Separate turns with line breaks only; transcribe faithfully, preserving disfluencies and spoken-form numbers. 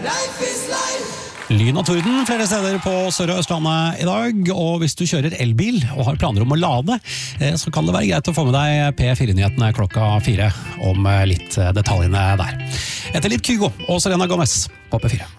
Lyn og torden flere steder på Sør- og Østlandet i dag, og hvis du kjører elbil og har planer om å lade, så kan det være greit å få med deg P fire-nyhetene klokka fire om litt detaljene der. Etter litt Kygo og Selena Gomez på P fire.